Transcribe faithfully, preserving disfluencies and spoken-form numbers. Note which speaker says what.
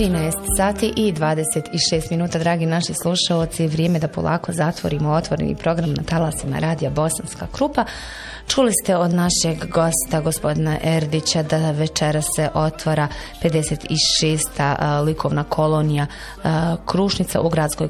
Speaker 1: trinaest sati i dvadeset šest minuta, dragi naši slušalci, vrijeme da polako zatvorimo otvoreni program na talasima Radija Bosanska Krupa. Čuli ste od našeg gosta, gospodina Erdića, da večera se otvara pedeset šesta likovna kolonija Krušnica u gradskoj